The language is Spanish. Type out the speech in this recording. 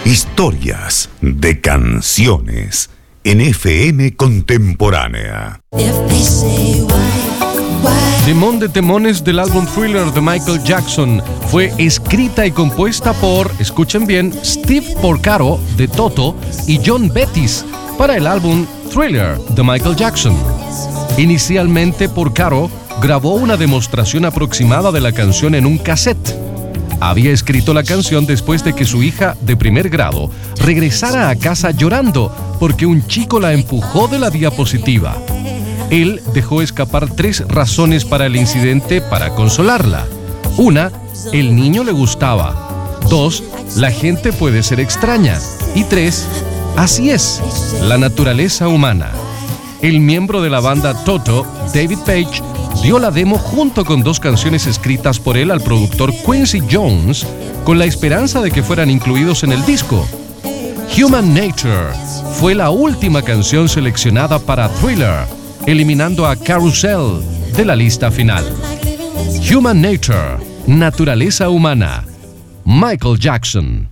Historias de canciones en FM Contemporánea. Temón de temones del álbum Thriller de Michael Jackson fue escrita y compuesta por, escuchen bien, Steve Porcaro de Toto y John Bettis para el álbum Thriller de Michael Jackson. Inicialmente, Porcaro grabó una demostración aproximada de la canción en un cassette. Había escrito la canción después de que su hija de primer grado regresara a casa llorando porque un chico la empujó de la diapositiva. Él dejó escapar 3 razones para el incidente para consolarla. 1, el niño le gustaba. 2, la gente puede ser extraña. Y 3, así es, la naturaleza humana. El miembro de la banda Toto, David Page, dio la demo junto con 2 canciones escritas por él al productor Quincy Jones, con la esperanza de que fueran incluidos en el disco. Human Nature fue la última canción seleccionada para Thriller, eliminando a Carousel de la lista final. Human Nature, naturaleza humana, Michael Jackson.